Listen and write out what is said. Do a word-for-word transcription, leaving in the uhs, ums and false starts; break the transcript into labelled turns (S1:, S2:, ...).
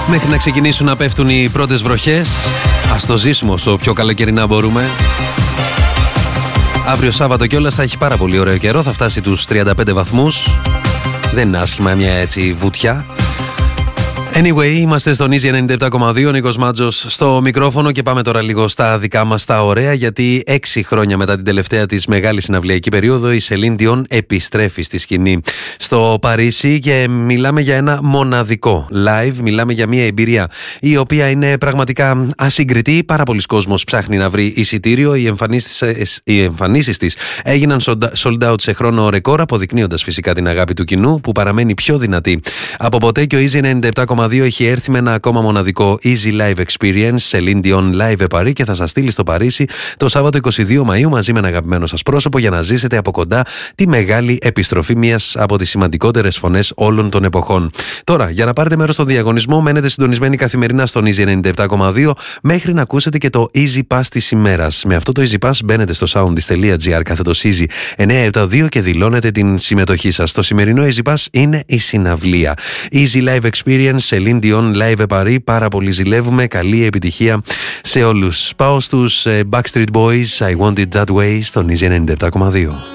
S1: Μέχρι να ξεκινήσουν να πέφτουν οι πρώτες βροχές, ας το ζήσουμε όσο πιο καλοκαιρινά μπορούμε. Αύριο Σάββατο κιόλας θα έχει πάρα πολύ ωραίο καιρό, θα φτάσει τους τριάντα πέντε βαθμούς. Δεν είναι άσχημα μια έτσι βουτιά. Anyway, είμαστε στον Easy ενενήντα επτά κόμμα δύο, Νίκος Μάτζος στο μικρόφωνο και πάμε τώρα λίγο στα δικά μας τα ωραία, γιατί έξι χρόνια μετά την τελευταία της μεγάλη συναυλιακή περίοδο η Celine Dion επιστρέφει στη σκηνή στο Παρίσι και μιλάμε για ένα μοναδικό live, μιλάμε για μια εμπειρία η οποία είναι πραγματικά ασυγκριτή. Πάρα πολλοί κόσμος ψάχνει να βρει εισιτήριο, οι εμφανίσεις, οι εμφανίσεις της έγιναν sold out σε χρόνο ρεκόρ, αποδεικνύοντας φυσικά την αγάπη του κοινού που παραμένει πιο δυνατή από ποτέ, και ο Easy ενενήντα επτά κόμμα δύο έχει έρθει με ένα ακόμα μοναδικό Easy Live Experience, Celine Dion Live Paris, και θα σας στείλει στο Παρίσι το Σάββατο είκοσι δύο Μαΐου μαζί με ένα αγαπημένο σας πρόσωπο για να ζήσετε από κοντά τη μεγάλη επιστροφή μιας από τις σημαντικότερες φωνές όλων των εποχών. Τώρα, για να πάρετε μέρος στο διαγωνισμό, μένετε συντονισμένοι καθημερινά στον Easy ενενήντα επτά κόμμα δύο μέχρι να ακούσετε και το Easy Pass της ημέρας. Με αυτό το Easy Pass μπαίνετε στο soundis.gr κάθετος Easy εννιακόσια εβδομήντα δύο και δηλώνετε την συμμετοχή σας. Το σημερινό Easy Pass είναι η συναυλία Easy Live Experience Celine Dion Live Paris. Πάρα πολύ ζηλεύουμε. Καλή επιτυχία σε όλους. Πάω στους Backstreet Boys, I Want It That Way, στον Easy ενενήντα επτά κόμμα δύο.